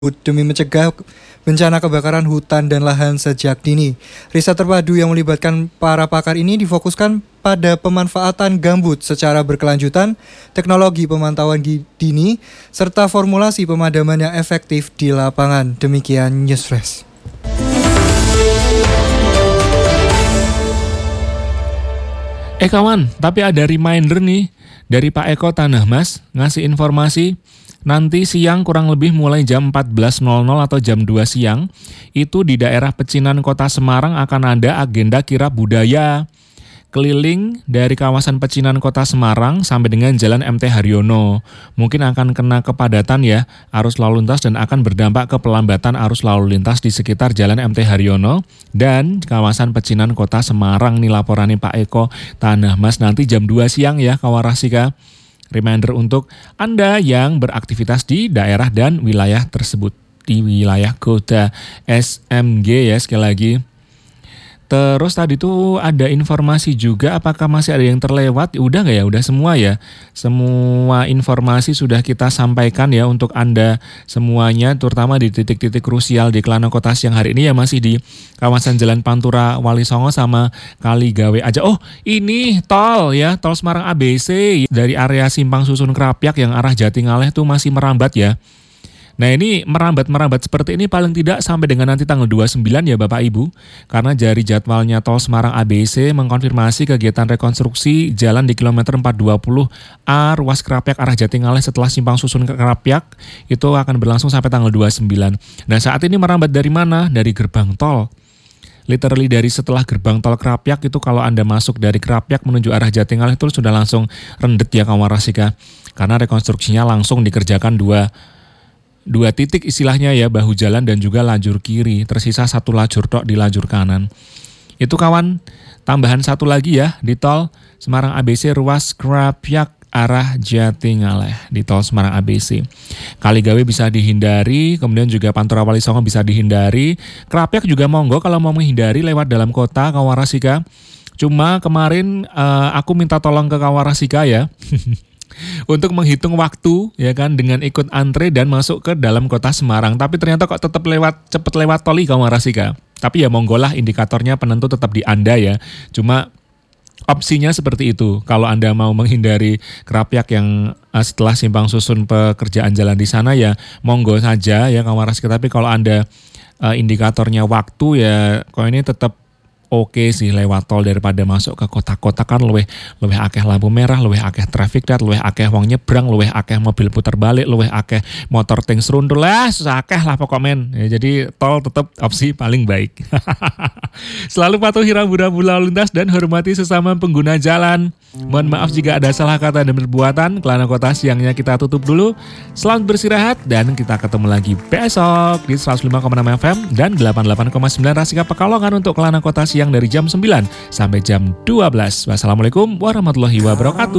demi mencegah bencana kebakaran hutan dan lahan sejak dini. Riset terpadu yang melibatkan para pakar ini difokuskan pada pemanfaatan gambut secara berkelanjutan, teknologi pemantauan dini, serta formulasi pemadaman yang efektif di lapangan. Demikian Newsflash. Kawan, tapi ada reminder nih dari Pak Eko Tanah Mas ngasih informasi. Nanti siang kurang lebih mulai jam 14.00 atau jam 2 siang, itu di daerah Pecinan Kota Semarang akan ada agenda kirab budaya. Keliling dari kawasan Pecinan Kota Semarang sampai dengan Jalan MT Haryono. Mungkin akan kena kepadatan ya, arus lalu lintas dan akan berdampak ke pelambatan arus lalu lintas di sekitar Jalan MT Haryono dan kawasan Pecinan Kota Semarang. Nih laporannya Pak Eko Tanah Mas nanti jam 2 siang ya Kawarasika. Reminder untuk Anda yang beraktivitas di daerah dan wilayah tersebut. Di wilayah kota SMG ya sekali lagi. Terus tadi tuh ada informasi juga apakah masih ada yang terlewat? Udah nggak ya? Udah semua ya? Semua informasi sudah kita sampaikan ya untuk Anda semuanya, terutama di titik-titik krusial di Kelana Kota Siang hari ini ya masih di kawasan Jalan Pantura Wali Songo sama Kaligawe aja. Oh ini tol ya, tol Semarang ABC dari area Simpang Susun Krapyak yang arah Jatingaleh tuh masih merambat ya. Nah ini merambat seperti ini paling tidak sampai dengan nanti tanggal 29 ya Bapak Ibu. Karena dari jadwalnya tol Semarang ABC mengkonfirmasi kegiatan rekonstruksi jalan di kilometer 420A ruas Krapyak arah Jatingaleh setelah Simpang Susun Krapyak itu akan berlangsung sampai tanggal 29. Nah saat ini merambat dari mana? Dari gerbang tol. Literally dari setelah gerbang tol Krapyak itu kalau Anda masuk dari Krapyak menuju arah Jatingaleh itu sudah langsung rendet ya Kawarasika. Karena rekonstruksinya langsung dikerjakan dua titik istilahnya ya, bahu jalan dan juga lajur kiri. Tersisa satu lajur tok di lajur kanan. Itu kawan, tambahan satu lagi ya di tol Semarang ABC ruas Krapyak arah Jatingaleh di tol Semarang ABC. Kaligawe bisa dihindari, kemudian juga Pantura Wali Songo bisa dihindari. Krapyak juga monggo kalau mau menghindari lewat dalam kota Kawarasika. Cuma kemarin aku minta tolong ke Kawarasika ya. Untuk menghitung waktu ya kan dengan ikut antre dan masuk ke dalam kota Semarang, tapi ternyata kok tetap cepet lewat tol Kawarasika. Tapi ya monggolah indikatornya penentu tetap di Anda ya. Cuma opsinya seperti itu. Kalau Anda mau menghindari Krapyak yang setelah Simpang Susun pekerjaan jalan di sana ya monggo saja ya Kawarasika. Tapi kalau Anda indikatornya waktu ya kok ini tetap oke sih lewat tol daripada masuk ke kota-kota kan luwih akeh lampu merah, luwih akeh traffic light, luwih akeh wong nyebrang, luwih akeh mobil putar balik, luwih akeh motor ting serundul lah, susah akeh lah pokok men. Ya, jadi tol tetap opsi paling baik. Selalu patuhi rambu-rambu lalu lintas dan hormati sesama pengguna jalan. Mohon maaf jika ada salah kata dan perbuatan. Kelana Kota Siangnya kita tutup dulu. Selamat bersirahat dan kita ketemu lagi besok di 105,6 FM dan 88,9 Rasika Pekalongan untuk Kelana Kota Siang dari jam 9 sampai jam 12. Wassalamualaikum warahmatullahi wabarakatuh.